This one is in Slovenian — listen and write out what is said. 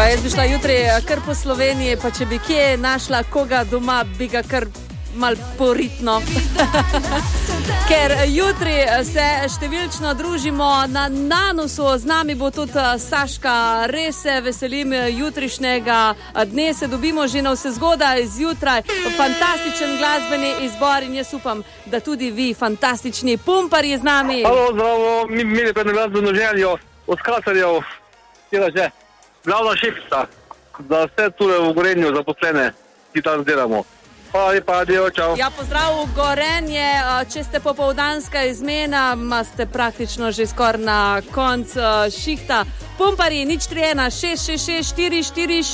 Jaz bi šla jutri kar po Sloveniji, pa če bi kje našla koga doma, bi ga kar mal poritno. Ker jutri se številčno družimo na Nanusu, z nami bo tudi Saška, res se veselim jutrišnjega dne, se dobimo že na vse zgodaj zjutraj, fantastičen glasbeni izbor in jaz upam, da tudi vi, fantastični Pumparji z nami. Halo, zdravo, mi imeli pred glasbeno željo od Kasarjev, kjera že, glavna šefica, za vse tule v Gorenju zaposlene, ki tam zdelamo. Hvala lepa, adijo, čau. Ja, pozdrav v Gorenje, če ste popoldanska izmena, ste praktično že skoraj na konc šihta. Pumparji, 031 666 444